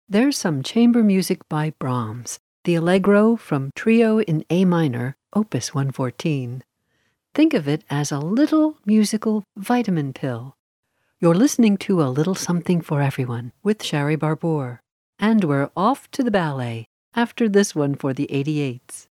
There's some chamber music by Brahms, the Allegro from Trio in A minor, Opus 114. Think of it as a little musical vitamin pill. You're listening to A Little Something for Everyone with Shari Barbour. And we're off to the ballet after this one for the 88s.